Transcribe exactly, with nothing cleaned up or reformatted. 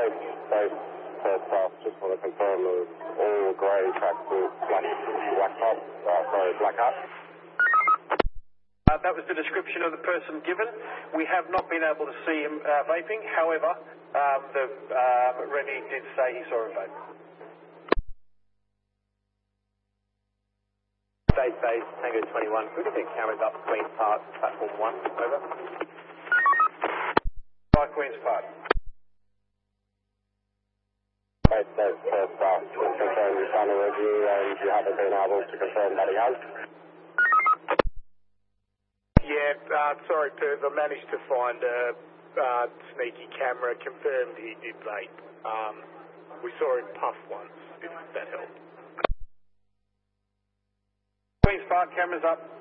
Base, base, first class, just want to confirm that all grey tracks with black, black top, uh, sorry, black hat. Uh, that was the description of the person given. We have not been able to see him uh, vaping. However, um, the uh, Remy did say he saw him vape. Base base, Tango twenty-one. Could we get cameras up Queen's Park, platform one, over? By Queen's Park. Base, base, first class, just confirm you've done a review and you haven't been able to confirm that he has. Yeah, uh, sorry, Perth, I managed to find a uh, sneaky camera, confirmed he did vape. Um, we saw him puff once, if that helped. Queen's Park, cameras up.